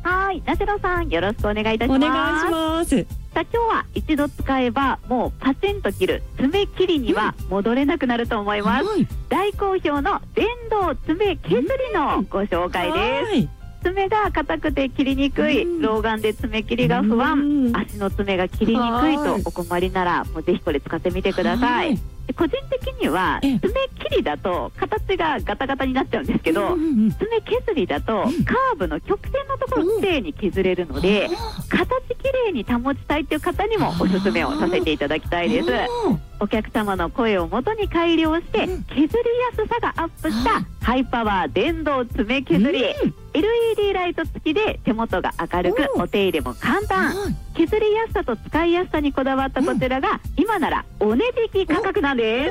はい、ナセロさん、よろしくお願いいたします。 お願いします。 さあ、今日は一度使えばもうパチンと切る爪切りには戻れなくなると思います。大好評の電動爪削りのご紹介です。爪が硬くて切りにくい、老眼で爪切りが不安、足の爪が切りにくいとお困りなら、もうぜひこれ使ってみてください。個人的には爪切りだと形がガタガタになっちゃうんですけど、爪削りだとカーブの曲線のところをきれいに削れるので、形きれいに保ちたいという方にもおすすめをさせていただきたいです。お客様の声をもとに改良して削りやすさがアップしたハイパワー電動爪削り、LED ライト付きで手元が明るく、お手入れも簡単、削りやすさと使いやすさにこだわったこちらが今ならお値引き価格なんです。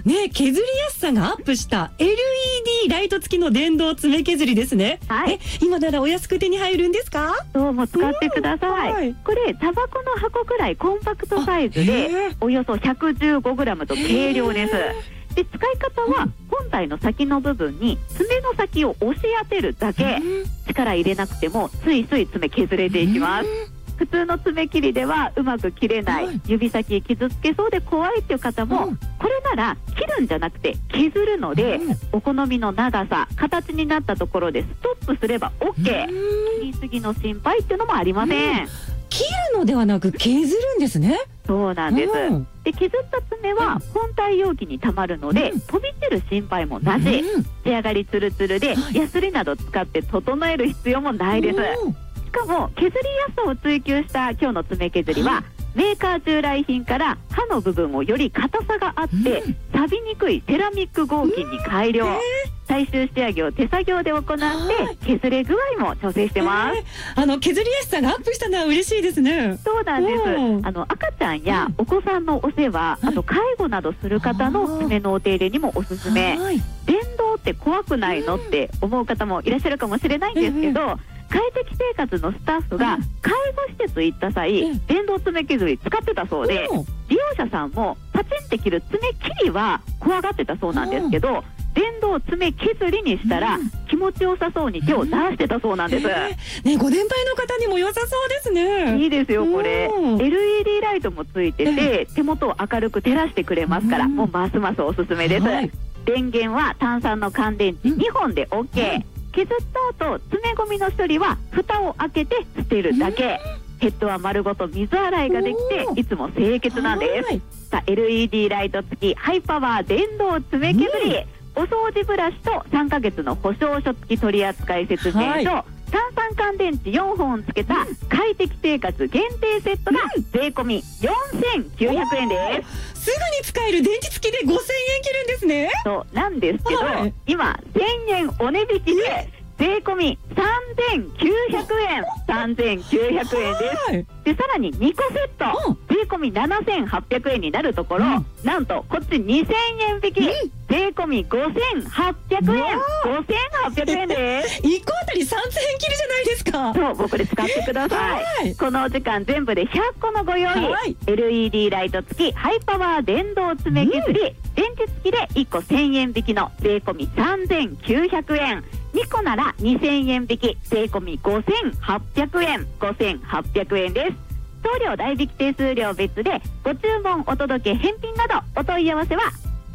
ね、削りやすさがアップした LED ライト付きの電動爪削りですね。今ならお安く手に入るんですか？ そう、もう使ってください。これタバコの箱くらいコンパクトサイズでおよそ 115g と軽量です。で、使い方は本体の先の部分に爪の先を押し当てるだけ、力入れなくてもスイスイ爪削れていきます。普通の爪切りではうまく切れない、指先傷つけそうで怖いっていう方も、これなら切るんじゃなくて削るので、お好みの長さ、形になったところでストップすれば OK。 切りすぎの心配っていうのもありません。 切るのではなく削るんですね。 そうなんです。で、削った爪は本体容器にたまるので、飛び散る心配もなし、仕上がりツルツルでヤスリなど使って整える必要もないです。しかも削りやすさを追求した今日の爪削りは、メーカー従来品から刃の部分をより硬さがあって錆びにくいセラミック合金に改良、最終仕上げを手作業で行って削れ具合も調整してます。 削りやすさがアップしたのは嬉しいですね。 そうなんです。赤ちゃんやお子さんのお世話、あと介護などする方の爪のお手入れにもおすすめ。電動って怖くないのって思う方もいらっしゃるかもしれないんですけど、快適生活のスタッフが介護施設行った際、電動爪削り使ってたそうで、利用者さんもパチンって切る爪切りは怖がってたそうなんですけど、電動爪削りにしたら気持ちよさそうに手を出してたそうなんです。 ね、ご年配の方にも良さそうですね。 いいですよ、これ LED ライトもついてて、手元を明るく照らしてくれますから、もうますますおすすめです。電源は単3の乾電池2本で OK。削った後、爪ゴミの処理は蓋を開けて捨てるだけ。ヘッドは丸ごと水洗いができていつも清潔なんです。さあ、 LED ライト付きハイパワー電動爪削り、お掃除ブラシと3ヶ月の保証書付き取扱説明書、単3乾電池4本つけた快適生活限定セットが税込み4900円です。 すぐに使える電池付きで5000円切るんですね。 そうなんですけど、今1000円お値引きで税込み3900円3900円です。で、さらに2個セット税込み7800円になるところ、なんとこっち2000円引き税込み5800円5800円です。 1個あたり3000円切るじゃないですか。 そう、僕で使ってください。このお時間全部で100個のご用意、LED ライト付きハイパワー電動爪削り、電池付きで1個1000円引きの税込み3900円、2個なら2000円引き税込み5800円5800円です。送料代引き手数料別でご注文お届け返品などお問い合わせは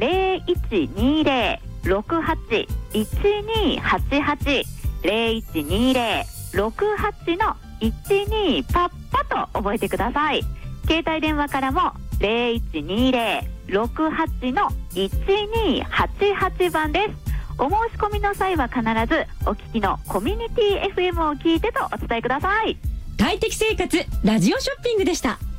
0120-68-1288 0120-68-12パッパと覚えてください。携帯電話からも 0120-68-1288 番です。お申し込みの際は必ずお聞きのコミュニティ FM を聞いてとお伝えください。 快適生活ラジオショッピングでした。